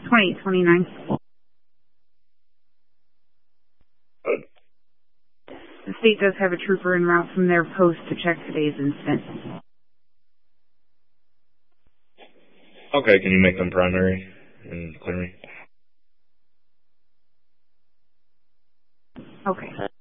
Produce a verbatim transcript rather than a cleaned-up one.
twenty-eight twenty-nine. The state does have a trooper en route from their post to check today's incident. Okay, can you make them primary and clear me? Okay.